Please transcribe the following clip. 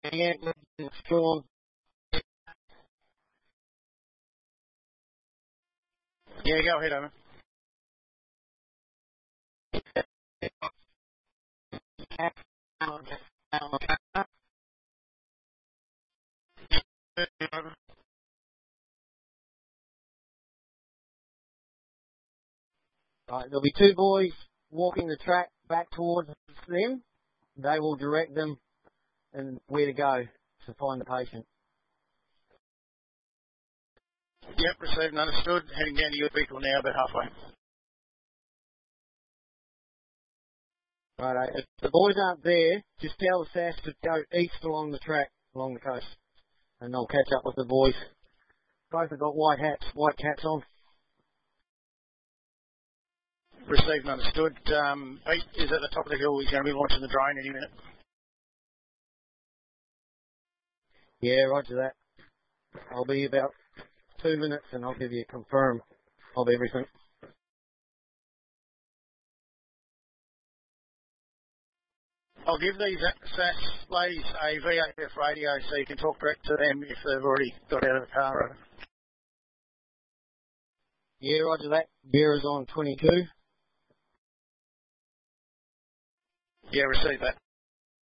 Yeah, strong. Yeah, go ahead, Owen. Right, there'll be two boys walking the track back towards them. They will direct them and where to go to find the patient. Yep, received and understood. Heading down to your vehicle now, about halfway. Right, if the boys aren't there, just tell the SAS to go east along the track, along the coast, and they'll catch up with the boys. Both have got white caps on. Received and understood. Pete is at the top of the hill. He's going to be launching the drone any minute. Yeah, roger that. I'll be about 2 minutes and I'll give you a confirm of everything. I'll give these SAS ladies a VHF radio so you can talk direct to them if they've already got out of the car. Yeah, roger that. Bearer's on 22. Yeah, receive that.